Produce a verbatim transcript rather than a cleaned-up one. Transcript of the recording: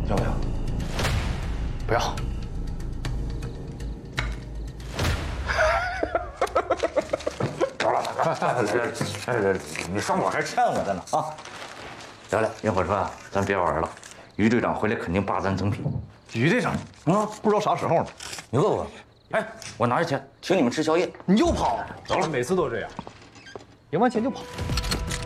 要不要？不要。走了，来来来来来，你上我还欠我的呢啊！得了，烟火川，咱别玩了。于队长回来肯定霸咱赠品。 于队长啊，不知道啥时候呢。 你饿不饿？哎，我拿着钱请你们吃宵夜。 你又跑？ 走了， 每次都这样，赢完钱就跑。